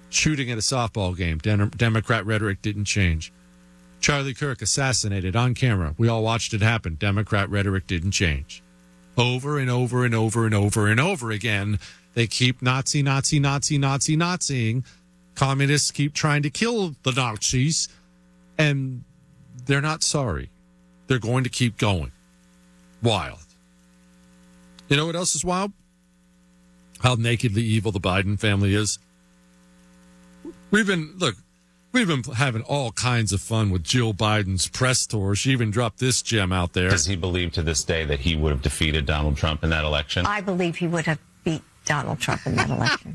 Shooting at a softball game. Democrat rhetoric didn't change. Charlie Kirk assassinated on camera. We all watched it happen. Democrat rhetoric didn't change. Over and over and over and over and over again, they keep Naziing. Communists keep trying to kill the Nazis, and they're not sorry. They're going to keep going. Wild. You know what else is wild? How nakedly evil the Biden family is. We've been having all kinds of fun with Jill Biden's press tour. She even dropped this gem out there. Does he believe to this day that he would have defeated Donald Trump in that election? I believe he would have beat Donald Trump in that election.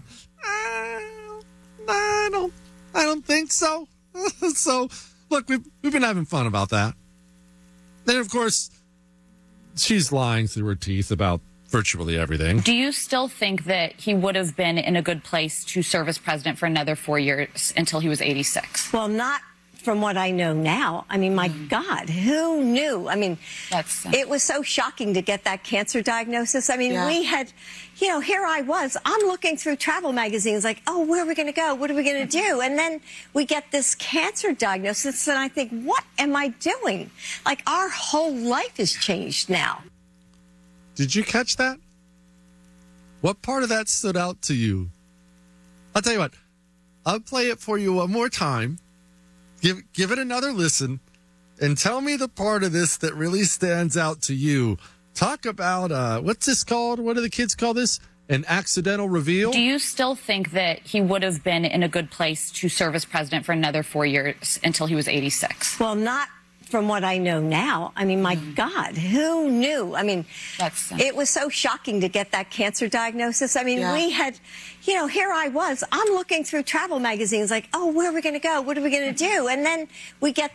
I don't think so. So, look, we've been having fun about that. Then, of course, she's lying through her teeth about virtually everything. Do you still think that he would have been in a good place to serve as president for another 4 years until he was 86? Well, not from what I know now. I mean, my God, who knew? I mean, it was so shocking to get that cancer diagnosis. I mean, we had, here I was. I'm looking through travel magazines like, oh, where are we going to go? What are we going to do? And then we get this cancer diagnosis, and I think, what am I doing? Like, our whole life has changed now. Did you catch that? What part of that stood out to you? I'll tell you what. I'll play it for you one more time. Give it another listen and tell me the part of this that really stands out to you. Talk about, what's this called? What do the kids call this? An accidental reveal? Do you still think that he would have been in a good place to serve as president for another 4 years until he was 86? Well, not from what I know now. I mean, my God, who knew? I mean, it was so shocking to get that cancer diagnosis. I mean, we had, here I was. I'm looking through travel magazines like, oh, where are we going to go? What are we going to do? And then we get...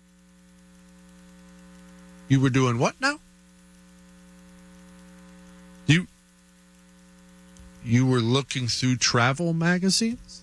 You were doing what now? You were looking through travel magazines?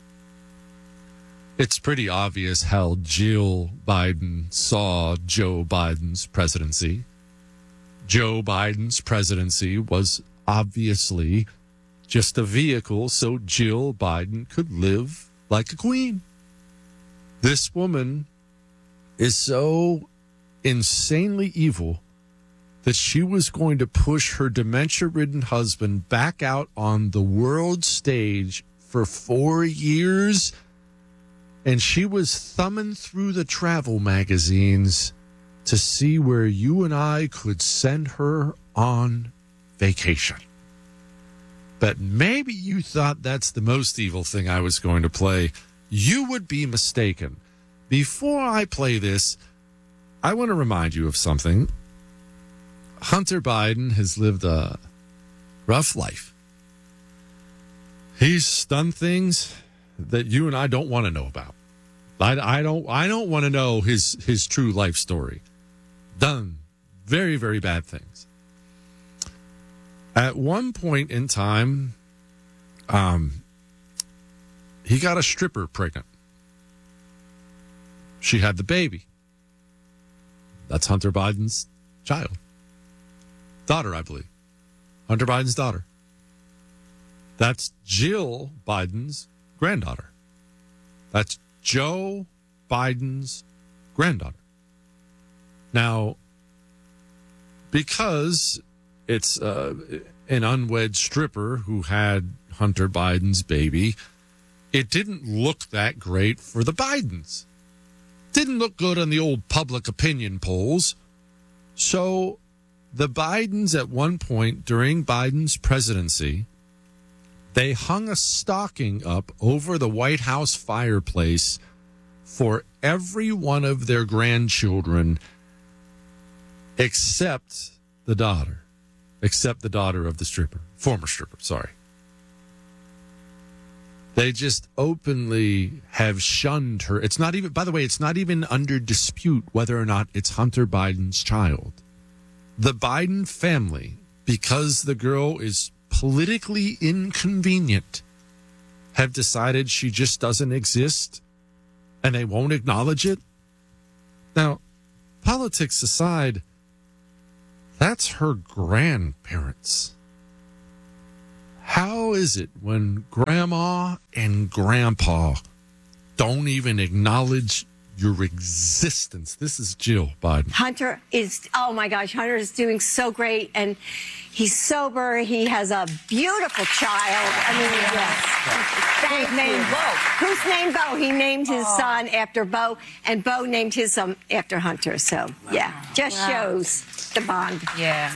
It's pretty obvious how Jill Biden saw Joe Biden's presidency. Joe Biden's presidency was obviously just a vehicle so Jill Biden could live like a queen. This woman is so insanely evil that she was going to push her dementia-ridden husband back out on the world stage for 4 years. And she was thumbing through the travel magazines to see where you and I could send her on vacation. But maybe you thought that's the most evil thing I was going to play. You would be mistaken. Before I play this, I want to remind you of something. Hunter Biden has lived a rough life. He's done things that you and I don't want to know about. I don't want to know his true life story. Done very, very bad things. At one point in time, he got a stripper pregnant. She had the baby. That's Hunter Biden's child. Daughter, I believe. Hunter Biden's daughter. That's Jill Biden's granddaughter. That's Joe Biden's granddaughter. Now, because it's an unwed stripper who had Hunter Biden's baby, it didn't look that great for the Bidens. Didn't look good on the old public opinion polls. So the Bidens at one point during Biden's presidency, they hung a stocking up over the White House fireplace for every one of their grandchildren except the daughter of the stripper, former stripper, sorry. They just openly have shunned her. It's not even, by the way, it's not even under dispute whether or not it's Hunter Biden's child. The Biden family, because the girl is politically inconvenient, have decided she just doesn't exist and they won't acknowledge it. Now, politics aside, that's her grandparents. How is it when grandma and grandpa don't even acknowledge your existence? This is Jill Biden. Hunter is, oh my gosh, Hunter is doing so great. And he's sober. He has a beautiful child. I mean, yes. Who's named Bo? Who's named Bo? He named his son after Bo, and Bo named his son after Hunter. So, yeah, just shows the bond. Yeah.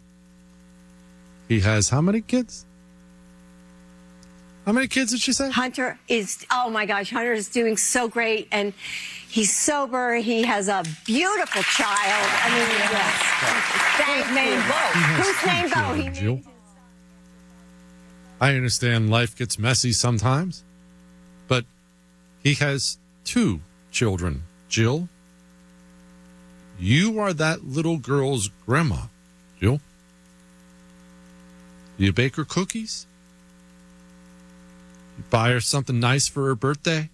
He has how many kids? How many kids did she say? Hunter is, oh my gosh, Hunter is doing so great. And he's sober. He has a beautiful child. I mean, yes. Who's named Bo? Who's named Bo? He Jill? I understand life gets messy sometimes, but he has 2 children. Jill, you are that little girl's grandma. Jill, do you bake her cookies? You buy her something nice for her birthday?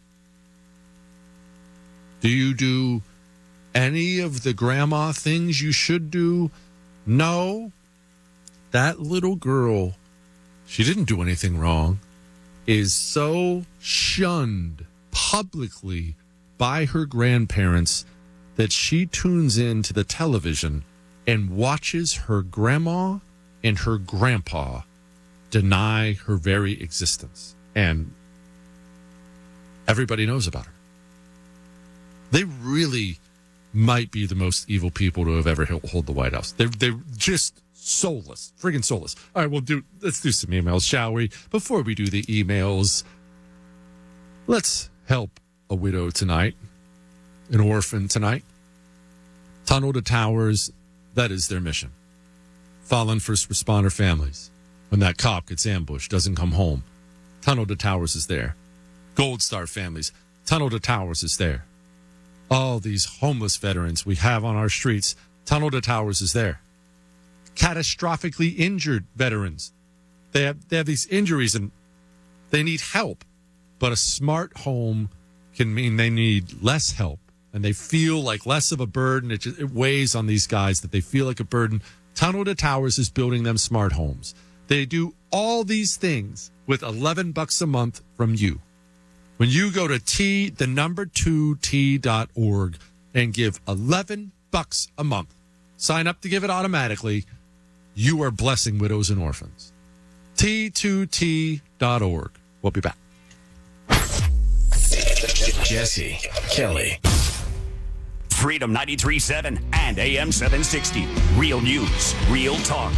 Do you do any of the grandma things you should do? No. That little girl, she didn't do anything wrong, is so shunned publicly by her grandparents that she tunes into the television and watches her grandma and her grandpa deny her very existence. And everybody knows about her. They really might be the most evil people to have ever hold the White House. They're just soulless, friggin' soulless. All right, let's do some emails, shall we? Before we do the emails, let's help a widow tonight, an orphan tonight. Tunnel to Towers, that is their mission. Fallen first responder families. When that cop gets ambushed, doesn't come home, Tunnel to Towers is there. Gold Star families, Tunnel to Towers is there. All these homeless veterans we have on our streets, Tunnel to Towers is there. Catastrophically injured veterans, they have these injuries and they need help. But a smart home can mean they need less help and they feel like less of a burden. It weighs on these guys that they feel like a burden. Tunnel to Towers is building them smart homes. They do all these things with $11 a month from you. When you go to T2T.org and give $11 a month, sign up to give it automatically, you are blessing widows and orphans. T2T.org. We'll be back. Jesse Kelly. Freedom 93.7 and AM 760. Real news, real talk.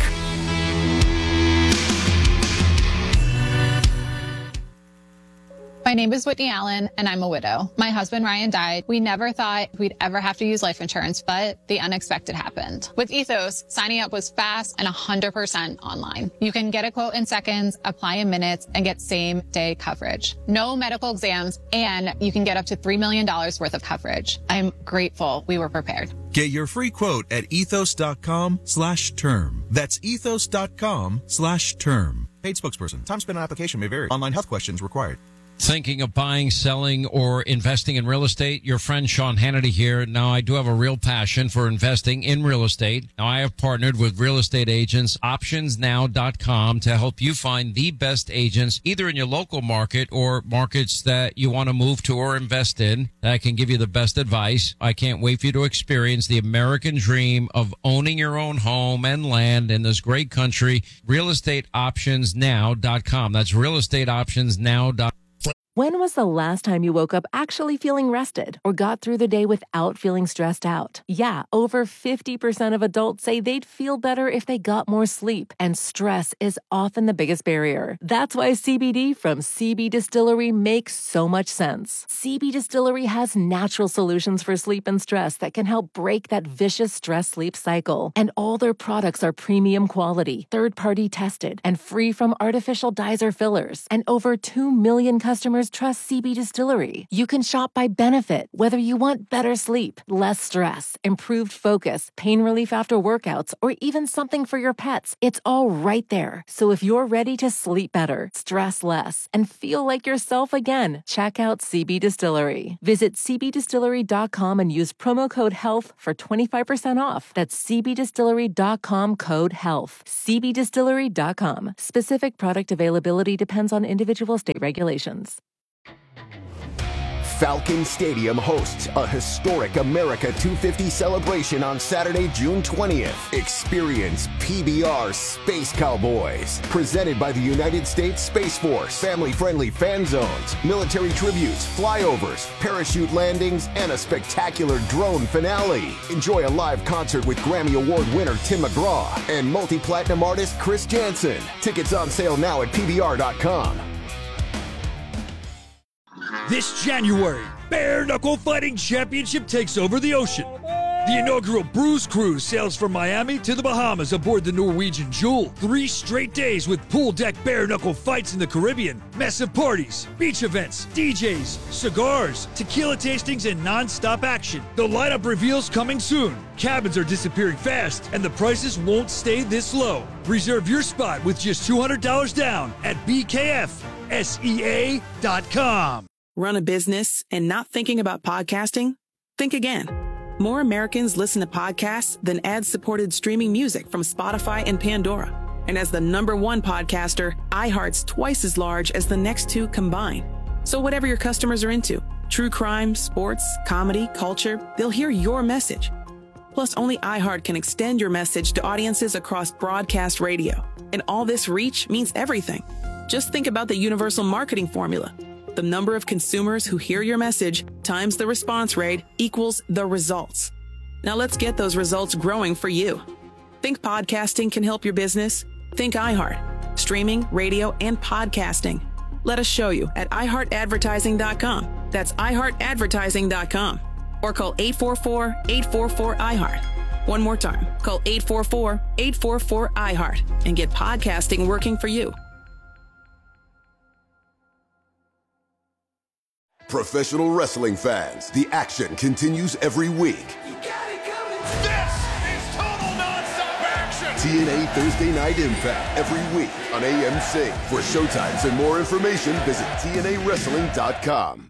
My name is Whitney Allen, and I'm a widow. My husband, Ryan, died. We never thought we'd ever have to use life insurance, but the unexpected happened. With Ethos, signing up was fast and 100% online. You can get a quote in seconds, apply in minutes, and get same-day coverage. No medical exams, and you can get up to $3 million worth of coverage. I'm grateful we were prepared. Get your free quote at ethos.com/term. That's ethos.com/term. Paid spokesperson. Time spent on application may vary. Online health questions required. Thinking of buying, selling, or investing in real estate? Your friend Sean Hannity here. Now, I do have a real passion for investing in real estate. Now, I have partnered with real estate agents, optionsnow.com, to help you find the best agents, either in your local market or markets that you want to move to or invest in, that can give you the best advice. I can't wait for you to experience the American dream of owning your own home and land in this great country. Realestateoptionsnow.com. That's realestateoptionsnow.com. When was the last time you woke up actually feeling rested or got through the day without feeling stressed out? Yeah, over 50% of adults say they'd feel better if they got more sleep, and stress is often the biggest barrier. That's why CBD from CB Distillery makes so much sense. CB Distillery has natural solutions for sleep and stress that can help break that vicious stress-sleep cycle. And all their products are premium quality, third-party tested, and free from artificial dyes or fillers. And over 2 million customers customers trust CB Distillery. You can shop by benefit, whether you want better sleep, less stress, improved focus, pain relief after workouts, or even something for your pets. It's all right there. So if you're ready to sleep better, stress less, and feel like yourself again, check out CB Distillery. Visit cbdistillery.com and use promo code HEALTH for 25% off. That's cbdistillery.com, code HEALTH. cbdistillery.com. Specific product availability depends on individual state regulations. Falcon Stadium hosts a historic America 250 celebration on Saturday, June 20th. Experience PBR Space Cowboys, presented by the United States Space Force. Family-friendly fan zones, military tributes, flyovers, parachute landings, and a spectacular drone finale. Enjoy a live concert with Grammy Award winner Tim McGraw and multi-platinum artist Chris Janson. Tickets on sale now at PBR.com. This January, Bare Knuckle Fighting Championship takes over the ocean. The inaugural Bruise Cruise sails from Miami to the Bahamas aboard the Norwegian Jewel. 3 straight days with pool deck bare knuckle fights in the Caribbean, massive parties, beach events, DJs, cigars, tequila tastings, and non-stop action. The lineup reveals coming soon. Cabins are disappearing fast, and the prices won't stay this low. Reserve your spot with just $200 down at BKFSEA.com. Run a business and not thinking about podcasting? Think again. More Americans listen to podcasts than ad-supported streaming music from Spotify and Pandora. And as the #1 podcaster, iHeart's twice as large as the next 2 combined. So whatever your customers are into, true crime, sports, comedy, culture, they'll hear your message. Plus, only iHeart can extend your message to audiences across broadcast radio. And all this reach means everything. Just think about the universal marketing formula. The number of consumers who hear your message times the response rate equals the results. Now let's get those results growing for you. Think podcasting can help your business? Think iHeart. Streaming, radio, and podcasting. Let us show you at iHeartAdvertising.com. That's iHeartAdvertising.com. Or call 844-844-iHeart. One more time. Call 844-844-iHeart and get podcasting working for you. Professional wrestling fans, the action continues every week. This is total nonstop action! TNA Thursday Night Impact every week on AMC. For showtimes and more information, visit TNAWrestling.com.